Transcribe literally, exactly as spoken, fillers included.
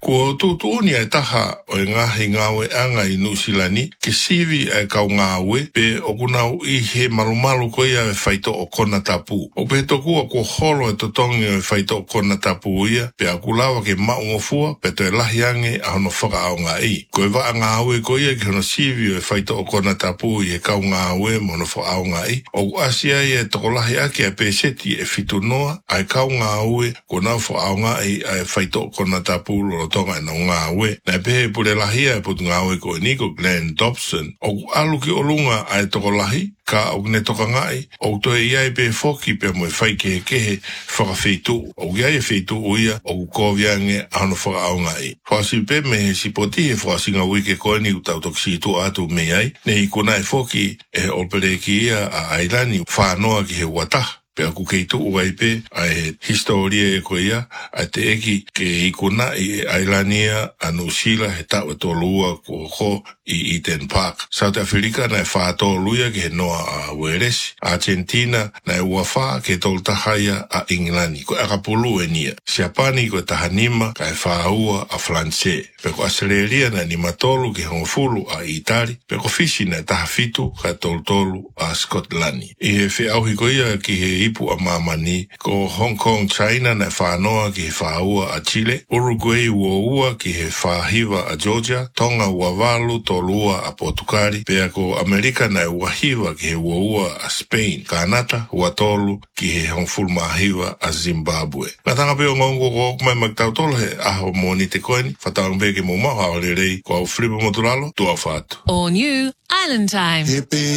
Ko tutuuni ai taha o ngahi ngawe anga i Nusilani, ke sivi ai kau ngawe, pe o kunau i he malumalu ko ia e whaito o kona tapu. O pe tokua ko holo e totongi o e whaito o kona tapu ia, pe a kulawa ke maungofua, pe to e lahi ange a hono whaka au ngā i. Ko e waa ngawe ko ia ki hono sivi o e whaito o kona tapu i e kau ngawe mo hono whaka au ngā i. O asia i e toko lahi ake a peseti e fitu noa, ai kau ngawe ko nau whaka au ngā i a e whaito o kona tapu lo tonga e nau ngawe. Na pehe pule lahia e putu ngawe ko e niko Glenn Dobson. O alu ki olunga ai toko lahi, ka o ne toka ngai, o to e iai pe foki pe mo e whai kehe kehe whakawhitu. O iai e whitu uia o koviange ano whaka au ngai. Whasi pe me he sipoti e whasi ngā wike koe ni utau toksi tu atu me ai, ne i kuna e foki e olpere ki ia a ailani whanoa ki he wataha. Pe aku kei tu uai pe ai historia e ko ia a te eki ke ikuna i ailania a Nusila he tau e tolua ko ho i Eden Park. South Africa na e wha toluia ke he noa a Weresi. Argentina na e ua wha ke tol tahaya a Inglani. Ko akapulu e nia. Siapani ko tahanima ka e wha ua a France. Pe ko Australia na ni matolu ke hongfulu a Itali. Pe ko Fiji na tahafitu ka tol tolu a Scotlandi. I he whi auhi ko ia ki he ipu a mamani, ko Hong Kong, China na whanoa ki he whaua a Chile, Uruguay ua ua ki he whahiva a Georgia, Tonga ua walu tolua a Portugali, pea ko Amerika na ua hiva ki he ua ua a Spain, Kanata ua tolu ki he hongful mahiva a Zimbabwe. Nga tanga peo ngongo ko kumai magtau tolo he aho moni te koeni, whatau mbeke mo maha o le rei, ko au Fripa Moturalo, tua whatu. All new Island Time.